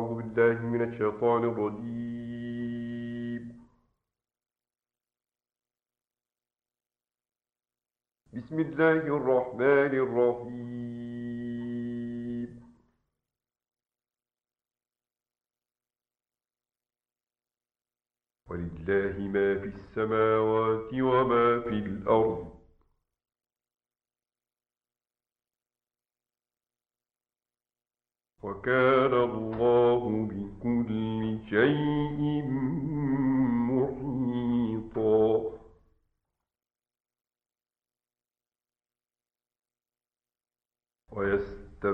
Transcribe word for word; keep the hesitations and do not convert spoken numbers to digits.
أعوذ بالله من الشيطان الرجيم. بسم الله الرحمن الرحيم. ولله ما في السماوات وما في الأرض، وكان الله بكل شيء